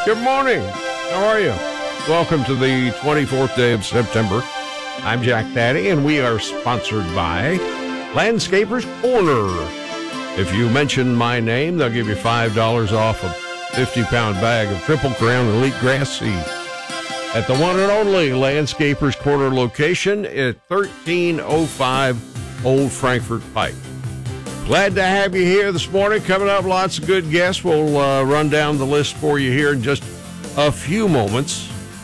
Good morning. How are you? Welcome to the 24th day of September. I'm Jack Thaddy, and we are sponsored by Landscapers Corner. If you mention my name, they'll give you $5 off a 50-pound bag of Triple Crown Elite Grass Seed at the one and only Landscapers Corner location at 1305 Old Frankfort Pike. Glad to have you here this morning. Coming up, lots of good guests. We'll run down the list for you here in just a few moments.